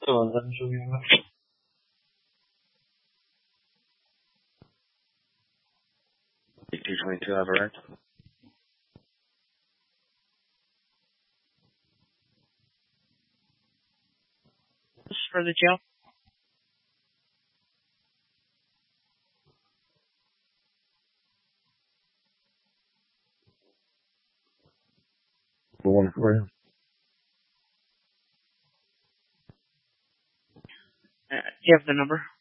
222, have arrived. This is for the jail. The one for you. Do you have the number?